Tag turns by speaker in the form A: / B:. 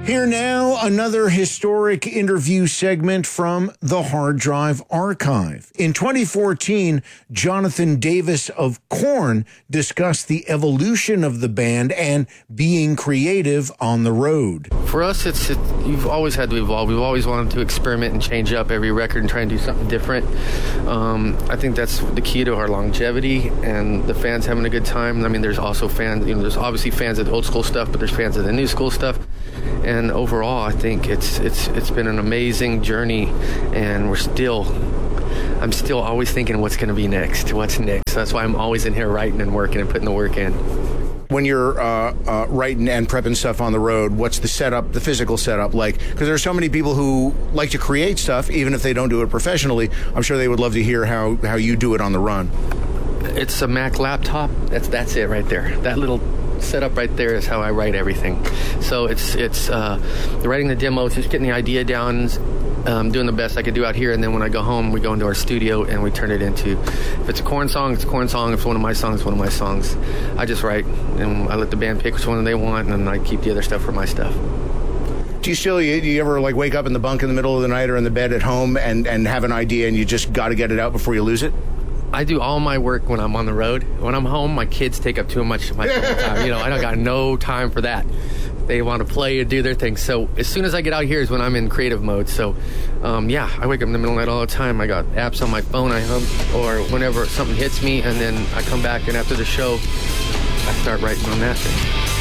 A: Here now, another historic interview segment from the Hard Drive Archive. In 2014, Jonathan Davis of Korn discussed the evolution of the band and being creative on the road.
B: For us, you've always had to evolve. We've always wanted to experiment and change up every record and try and do something different. I think that's the key to our longevity and the fans having a good time. I mean, there's also fans, there's obviously fans of the old school stuff, but there's fans of the new school stuff. And overall, I think it's been an amazing journey, and I'm still always thinking what's going to be next. What's next? That's why I'm always in here writing and working and putting the work in.
A: When you're writing and prepping stuff on the road, what's the setup, the physical setup like? Because there are so many people who like to create stuff, even if they don't do it professionally. I'm sure they would love to hear how you do it on the run.
B: It's a Mac laptop. That's it right there. That little setup right there is how I write everything. So it's writing the demos, just getting the idea down, doing the best I could do out here, and then when I go home, we go into our studio and we turn it into, if it's a Korn song, it's a Korn song. If it's one of my songs, it's one of my songs. I just write, and I let the band pick which one they want, and then I keep the other stuff for my stuff.
A: Do you ever like wake up in the bunk in the middle of the night or in the bed at home and have an idea and you just got to get it out before you lose it?
B: I do all my work when I'm on the road. When I'm home, my kids take up too much of my time. I don't got no time for that. They want to play and do their thing. So as soon as I get out here is when I'm in creative mode. So, I wake up in the middle of the night all the time. I got apps on my phone I hum, or whenever something hits me, and then I come back, and after the show, I start writing on that thing.